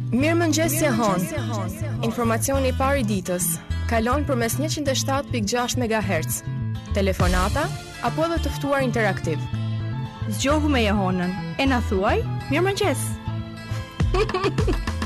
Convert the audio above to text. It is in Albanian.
Mirëmëngjes Jehon. Informacioni I parë I ditës. Kalon përmes 107.6 MHz. Telefonata apo edhe të ftuar interaktiv. Zgjohu me Jehonën. E na thuaj, mirëmëngjes.